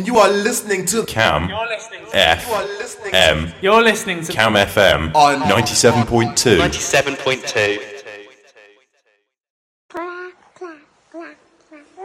You are listening to Cam You're listening to FM. You're listening to Cam FM on 97.2. 97.2.